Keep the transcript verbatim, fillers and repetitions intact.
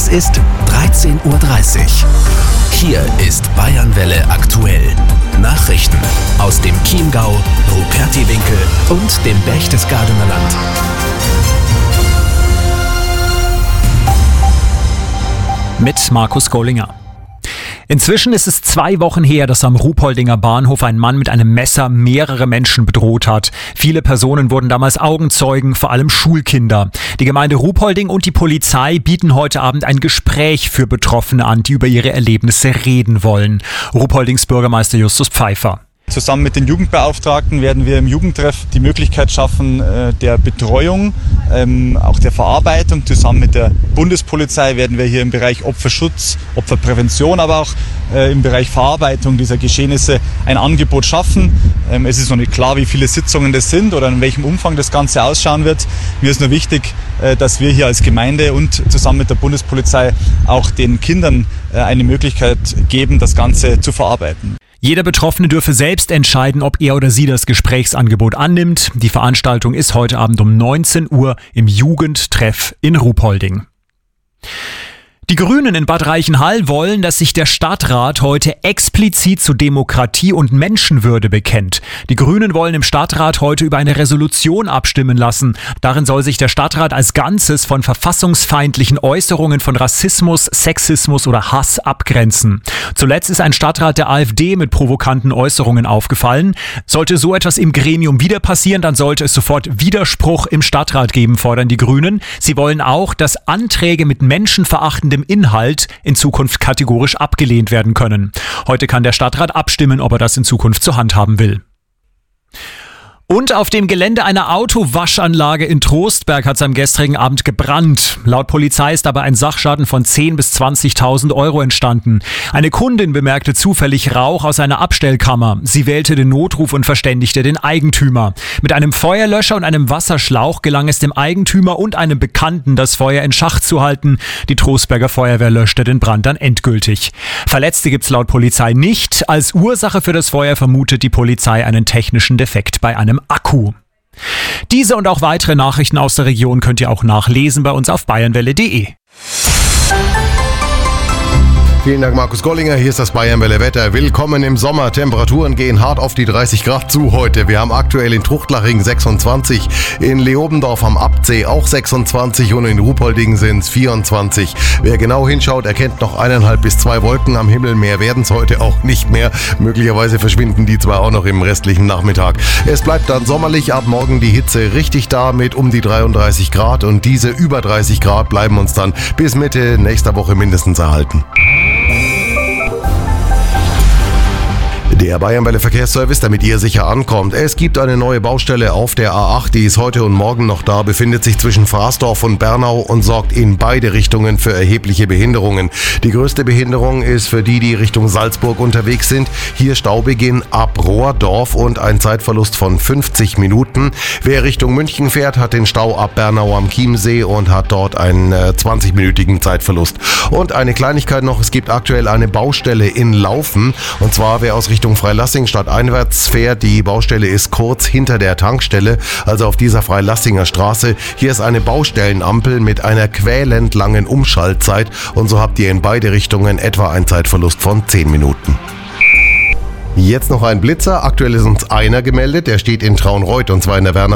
Es ist dreizehn Uhr dreißig. Hier ist Bayernwelle aktuell. Nachrichten aus dem Chiemgau, Rupertiwinkel und dem Berchtesgadener Land. Mit Markus Gollinger. Inzwischen ist es zwei Wochen her, dass am Ruhpoldinger Bahnhof ein Mann mit einem Messer mehrere Menschen bedroht hat. Viele Personen wurden damals Augenzeugen, vor allem Schulkinder. Die Gemeinde Ruhpolding und die Polizei bieten heute Abend ein Gespräch für Betroffene an, die über ihre Erlebnisse reden wollen. Ruhpoldings Bürgermeister Justus Pfeiffer. Zusammen mit den Jugendbeauftragten werden wir im Jugendtreff die Möglichkeit schaffen, der Betreuung, auch der Verarbeitung. Zusammen mit der Bundespolizei werden wir hier im Bereich Opferschutz, Opferprävention, aber auch im Bereich Verarbeitung dieser Geschehnisse ein Angebot schaffen. Es ist noch nicht klar, wie viele Sitzungen das sind oder in welchem Umfang das Ganze ausschauen wird. Mir ist nur wichtig, dass wir hier als Gemeinde und zusammen mit der Bundespolizei auch den Kindern eine Möglichkeit geben, das Ganze zu verarbeiten. Jeder Betroffene dürfe selbst entscheiden, ob er oder sie das Gesprächsangebot annimmt. Die Veranstaltung ist heute Abend um neunzehn Uhr im Jugendtreff in Ruhpolding. Die Grünen in Bad Reichenhall wollen, dass sich der Stadtrat heute explizit zu Demokratie und Menschenwürde bekennt. Die Grünen wollen im Stadtrat heute über eine Resolution abstimmen lassen. Darin soll sich der Stadtrat als Ganzes von verfassungsfeindlichen Äußerungen von Rassismus, Sexismus oder Hass abgrenzen. Zuletzt ist ein Stadtrat der AfD mit provokanten Äußerungen aufgefallen. Sollte so etwas im Gremium wieder passieren, dann sollte es sofort Widerspruch im Stadtrat geben, fordern die Grünen. Sie wollen auch, dass Anträge mit menschenverachtendem Inhalt in Zukunft kategorisch abgelehnt werden können. Heute kann der Stadtrat abstimmen, ob er das in Zukunft zur Hand haben will. Und auf dem Gelände einer Autowaschanlage in Trostberg hat es am gestrigen Abend gebrannt. Laut Polizei ist dabei ein Sachschaden von zehntausend bis zwanzigtausend Euro entstanden. Eine Kundin bemerkte zufällig Rauch aus einer Abstellkammer. Sie wählte den Notruf und verständigte den Eigentümer. Mit einem Feuerlöscher und einem Wasserschlauch gelang es dem Eigentümer und einem Bekannten, das Feuer in Schach zu halten. Die Trostberger Feuerwehr löschte den Brand dann endgültig. Verletzte gibt's laut Polizei nicht. Als Ursache für das Feuer vermutet die Polizei einen technischen Defekt bei einem Akku. Diese und auch weitere Nachrichten aus der Region könnt ihr auch nachlesen bei uns auf bayernwelle punkt de. Vielen Dank, Markus Gollinger. Hier ist das Bayernwelle Wetter. Willkommen im Sommer. Temperaturen gehen hart auf die dreißig Grad zu heute. Wir haben aktuell in Truchtlaching sechsundzwanzig, in Leobendorf am Abtsee auch sechsundzwanzig und in Ruhpolding sind es vierundzwanzig. Wer genau hinschaut, erkennt noch eineinhalb bis zwei Wolken am Himmel. Mehr werden es heute auch nicht mehr. Möglicherweise verschwinden die zwar auch noch im restlichen Nachmittag. Es bleibt dann sommerlich. Ab morgen die Hitze richtig da mit um die dreiunddreißig Grad und diese über dreißig Grad bleiben uns dann bis Mitte nächster Woche mindestens erhalten. Der Bayernwelle Verkehrsservice, damit ihr sicher ankommt. Es gibt eine neue Baustelle auf der A acht, die ist heute und morgen noch da, befindet sich zwischen Fraßdorf und Bernau und sorgt in beide Richtungen für erhebliche Behinderungen. Die größte Behinderung ist für die, die Richtung Salzburg unterwegs sind. Hier Staubeginn ab Rohrdorf und ein Zeitverlust von fünfzig Minuten. Wer Richtung München fährt, hat den Stau ab Bernau am Chiemsee und hat dort einen zwanzig-minütigen Zeitverlust. Und eine Kleinigkeit noch, es gibt aktuell eine Baustelle in Laufen, und zwar wer aus Richtung Freilassing stadteinwärts fährt. Die Baustelle ist kurz hinter der Tankstelle, also auf dieser Freilassinger Straße. Hier ist eine Baustellenampel mit einer quälend langen Umschaltzeit und so habt ihr in beide Richtungen etwa einen Zeitverlust von zehn Minuten. Jetzt noch ein Blitzer. Aktuell ist uns einer gemeldet, der steht in Traunreut und zwar in der Werner